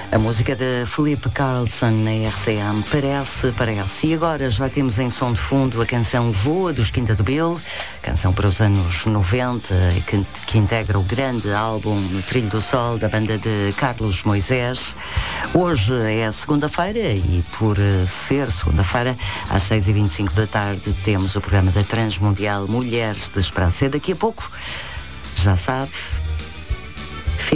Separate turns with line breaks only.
A música de Felipe Carlsson na RCM parece. E agora já temos em som de fundo a canção Voa dos Quinta do Bill, canção para os anos 90 que integra o grande álbum No Trilho do Sol da banda de Carlos Moisés. Hoje é segunda-feira e por ser segunda-feira às 6h25 da tarde temos o programa da Transmundial Mulheres de Esperança. E daqui a pouco, já sabe,